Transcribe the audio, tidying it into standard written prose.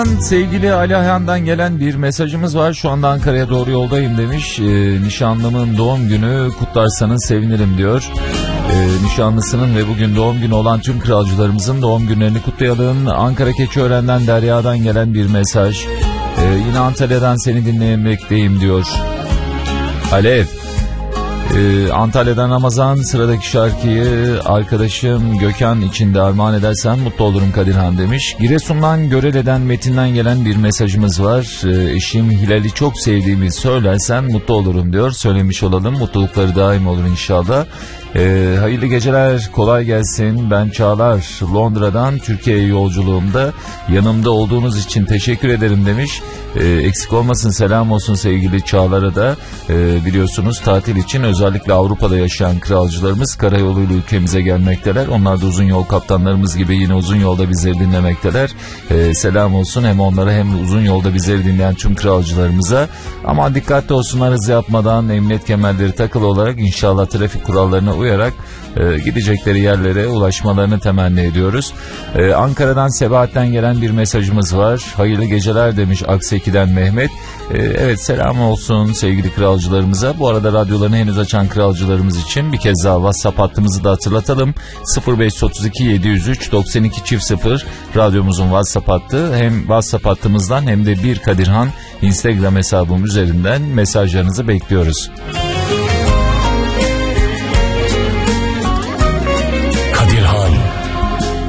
Sevgili Ali Ayhan'dan gelen bir mesajımız var. Şu anda Ankara'ya doğru yoldayım demiş. Nişanlımın doğum günü, kutlarsanız sevinirim diyor. Nişanlısının ve bugün doğum günü olan tüm kralcılarımızın doğum günlerini kutlayalım. Ankara Keçiören'den Derya'dan gelen bir mesaj. Yine Antalya'dan seni dinlemekteyim diyor. Alev. Antalya'dan Ramazan, sıradaki şarkıyı arkadaşım Gökhan için de armağan edersen mutlu olurum Kadirhan demiş. Giresun'dan Görele'den Metin'den gelen bir mesajımız var. Eşim Hilal'i çok sevdiğimi söylersen mutlu olurum diyor. Söylemiş olalım, mutlulukları daim olur inşallah. Hayırlı geceler, kolay gelsin. Ben Çağlar, Londra'dan Türkiye'ye yolculuğumda yanımda olduğunuz için teşekkür ederim demiş. Eksik olmasın, selam olsun sevgili Çağlar'a da. Biliyorsunuz tatil için özellikle Avrupa'da yaşayan kralcılarımız karayoluyla ülkemize gelmekteler. Onlar da uzun yol kaptanlarımız gibi yine uzun yolda bizleri dinlemekteler. Selam olsun hem onlara hem uzun yolda bizleri dinleyen tüm kralcılarımıza. Ama dikkatli olsunlar, hız yapmadan, emniyet kemerleri takılı olarak, inşallah trafik kurallarına uyarak gidecekleri yerlere ulaşmalarını temenni ediyoruz. Ankara'dan Sebahat'ten gelen bir mesajımız var. Hayırlı geceler demiş Akseki'den Mehmet. Evet, selam olsun sevgili kralcılarımıza. Bu arada radyolarını henüz açan kralcılarımız için bir kez daha WhatsApp hattımızı da hatırlatalım. 0532 703 92 0 radyomuzun WhatsApp hattı. Hem WhatsApp hattımızdan hem de bir Kadirhan Instagram hesabım üzerinden mesajlarınızı bekliyoruz.